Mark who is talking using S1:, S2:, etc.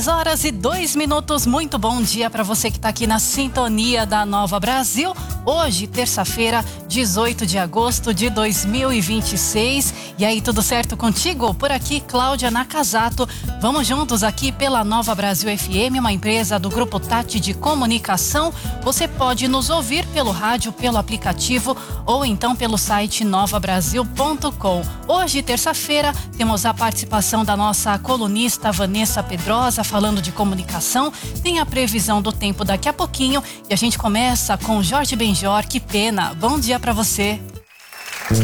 S1: 6h02. Muito bom dia para você que está aqui na sintonia da Nova Brasil. Hoje, terça-feira, 18 de agosto de 2026. E aí, tudo certo contigo? Por aqui, Cláudia Nakazato. Vamos juntos aqui pela Nova Brasil FM, uma empresa do Grupo Tati de Comunicação. Você pode nos ouvir pelo rádio, pelo aplicativo ou então pelo site novabrasil.com. Hoje, terça-feira, temos a participação da nossa colunista Vanessa Pedrosa falando de comunicação. Tem a previsão do tempo daqui a pouquinho e a gente começa com Jorge Benjor. Que pena. Bom dia para você.